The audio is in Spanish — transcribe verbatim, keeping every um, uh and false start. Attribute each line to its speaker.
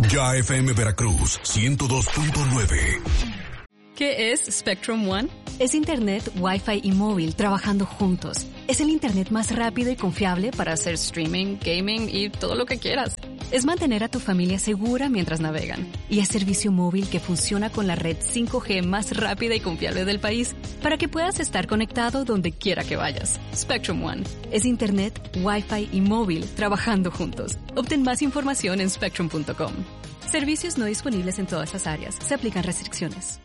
Speaker 1: Ya F M Veracruz, ciento dos punto nueve.
Speaker 2: ¿Qué es Spectrum One?
Speaker 3: Es Internet, Wi-Fi y móvil trabajando juntos. Es el Internet más rápido y confiable
Speaker 2: Para hacer streaming, gaming y todo lo que quieras.
Speaker 3: Es mantener a tu familia segura mientras navegan. Y es servicio móvil que funciona con la red cinco G más rápida y confiable del país para que puedas estar conectado donde quiera que vayas. Spectrum One. Es Internet, Wi-Fi y móvil trabajando juntos. Obtén más información en spectrum punto com. Servicios no disponibles en todas las áreas. Se aplican restricciones.